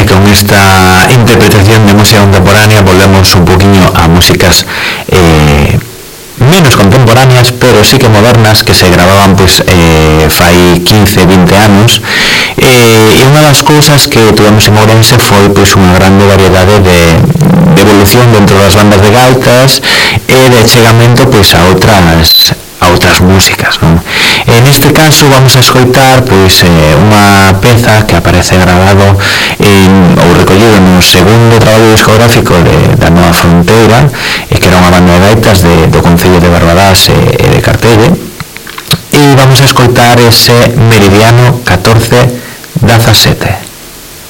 e con esta interpretación de música contemporánea volvemos un poquinho a músicas menos contemporáneas, pero sí que modernas, que se gravaban pois fai 15-20 anos, e unha das cousas que tuvemos en Ourense foi pois unha grande variedade de evolución dentro das bandas de gaitas e de achegamento pois a outras músicas, non? En este caso vamos a escoitar pois unha peza que aparece grabado ou recollido no segundo traballo discográfico da Nova Fronteira, que era unha banda de gaitas do concello de Barbadás e de Cartelle, e vamos a escoitar ese Meridiano 14-17.